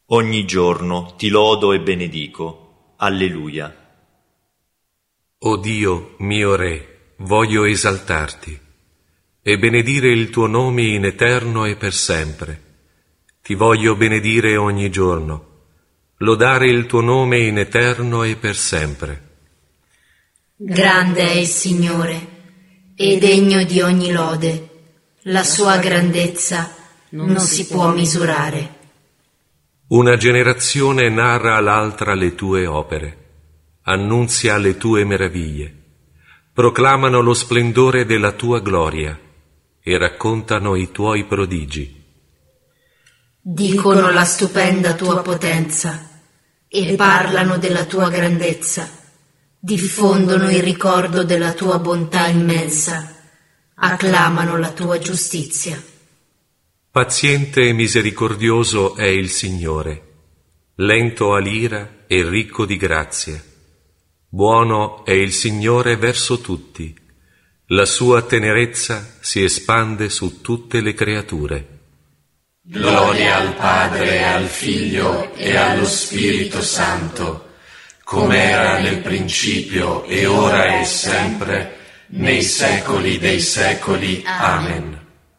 Ogni giorno ti lodo e benedico. Alleluia. O Dio, mio Re, voglio esaltarti e benedire il tuo nome in eterno e per sempre. Ti voglio benedire ogni giorno, lodare il tuo nome in eterno e per sempre. Grande è il Signore e degno di ogni lode. La sua grandezza non si può misurare. Una generazione narra all'altra le tue opere, annunzia le tue meraviglie, proclamano lo splendore della tua gloria e raccontano i tuoi prodigi. Dicono la stupenda tua potenza e parlano della tua grandezza, diffondono il ricordo della tua bontà immensa, acclamano la tua giustizia. Paziente e misericordioso è il Signore, lento all'ira e ricco di grazie. Buono è il Signore verso tutti, la sua tenerezza si espande su tutte le creature. Gloria al Padre e al Figlio e allo Spirito Santo, come era nel principio e ora e sempre, nei secoli dei secoli. Amen.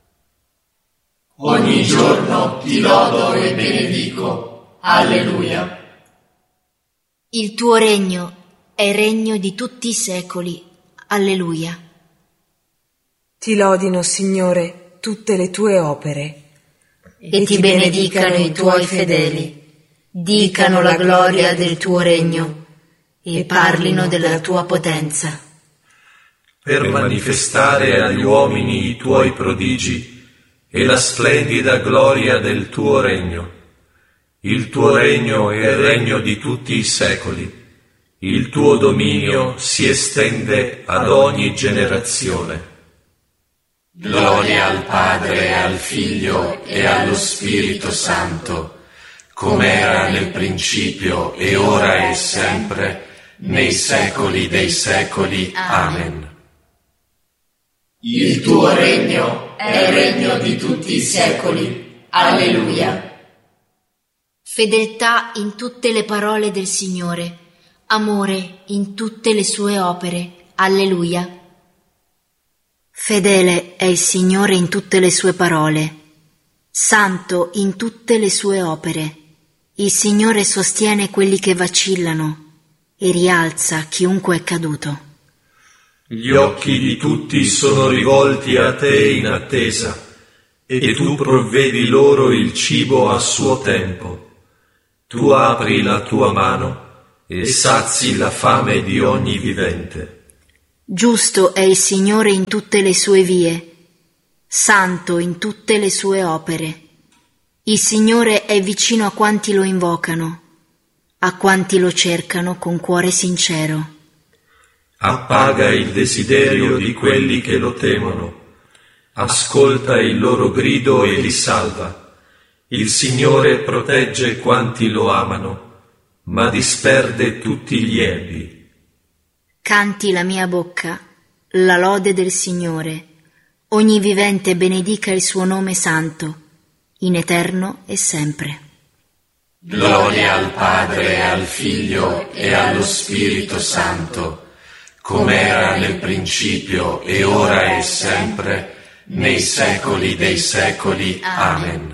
Ogni giorno ti lodo e benedico. Alleluia. Il tuo regno è il regno di tutti i secoli. Alleluia. Ti lodino, Signore, tutte le tue opere. E ti benedicano i tuoi fedeli, dicano la gloria del tuo regno e parlino della tua potenza. Per manifestare agli uomini i tuoi prodigi e la splendida gloria del tuo regno. Il tuo regno è il regno di tutti i secoli. Il tuo dominio si estende ad ogni generazione. Gloria al Padre e al Figlio e allo Spirito Santo, come era nel principio e ora e sempre, nei secoli dei secoli. Amen. Il tuo regno è il regno di tutti i secoli. Alleluia. Fedeltà in tutte le parole del Signore, amore in tutte le sue opere. Alleluia. Fedele è il Signore in tutte le sue parole, santo in tutte le sue opere. Il Signore sostiene quelli che vacillano e rialza chiunque è caduto. Gli occhi di tutti sono rivolti a te in attesa, e tu provvedi loro il cibo a suo tempo. Tu apri la tua mano e sazi la fame di ogni vivente. Giusto è il Signore in tutte le sue vie, santo in tutte le sue opere. Il Signore è vicino a quanti lo invocano, a quanti lo cercano con cuore sincero. Appaga il desiderio di quelli che lo temono, ascolta il loro grido e li salva. Il Signore protegge quanti lo amano, ma disperde tutti gli empi. Canti la mia bocca la lode del Signore, ogni vivente benedica il suo nome santo, in eterno e sempre. Gloria al Padre e al Figlio e allo Spirito Santo, come era nel principio e ora e sempre, nei secoli dei secoli. Amen.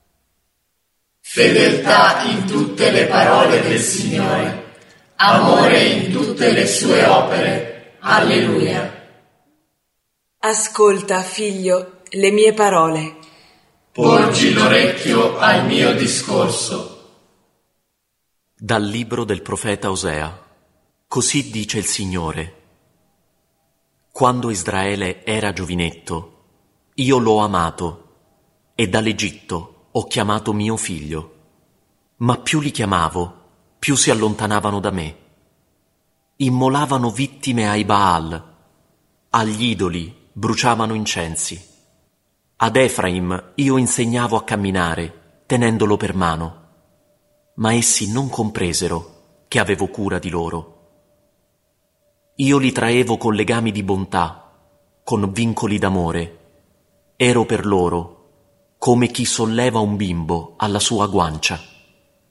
Fedeltà in tutte le parole del Signore, amore in tutte le sue opere. Alleluia. Ascolta, figlio, le mie parole. Porgi l'orecchio al mio discorso. Dal libro del profeta Osea. Così dice il Signore. Quando Israele era giovinetto, io l'ho amato, e dall'Egitto ho chiamato mio figlio. Ma più li chiamavo, più si allontanavano da me. Immolavano vittime ai Baal, agli idoli bruciavano incensi. Ad Efraim io insegnavo a camminare, tenendolo per mano, ma essi non compresero che avevo cura di loro. Io li traevo con legami di bontà, con vincoli d'amore. Ero per loro come chi solleva un bimbo alla sua guancia.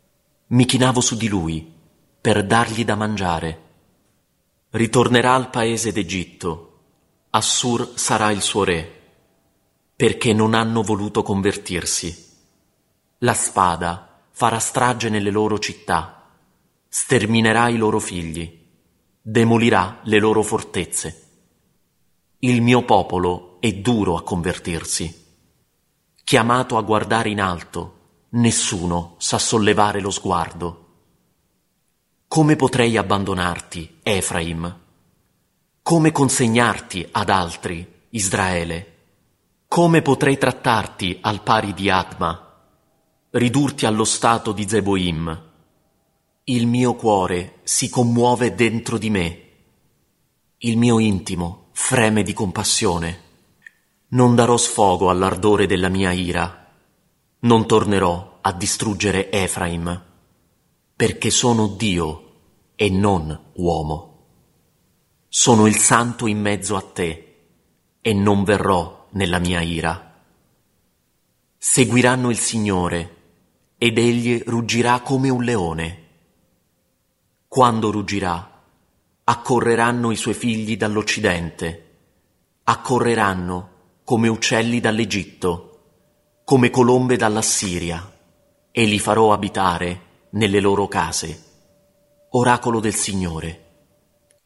mi chinavo su di lui per dargli da mangiare. Ritornerà al paese d'Egitto, Assur sarà il suo re, perché non hanno voluto convertirsi. La spada farà strage nelle loro città, sterminerà i loro figli, demolirà le loro fortezze. Il mio popolo è duro a convertirsi. Chiamato a guardare in alto, nessuno sa sollevare lo sguardo. Come potrei abbandonarti, Efraim? Come consegnarti ad altri, Israele? Come potrei trattarti al pari di Adma, ridurti allo stato di Zeboim? Il mio cuore si commuove dentro di me. Il mio intimo freme di compassione. Non darò sfogo all'ardore della mia ira. Non tornerò a distruggere Efraim, perché sono Dio e non uomo. Sono il santo in mezzo a te e non verrò nella mia ira. Seguiranno il Signore ed egli ruggirà come un leone. Quando ruggirà, accorreranno i suoi figli dall'Occidente, accorreranno come uccelli dall'Egitto, come colombe dall'Assiria, e li farò abitare nelle loro case. Oracolo del Signore.